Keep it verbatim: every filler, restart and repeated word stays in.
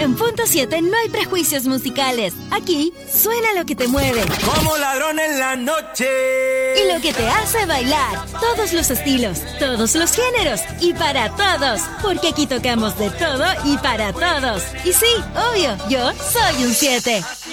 En Punto siete no hay prejuicios musicales. Aquí suena lo que te mueve. Como ladrón en la noche. Y lo que te hace bailar. Todos los estilos, todos los géneros y para todos. Porque aquí tocamos de todo y para todos. Y sí, obvio, yo soy un siete.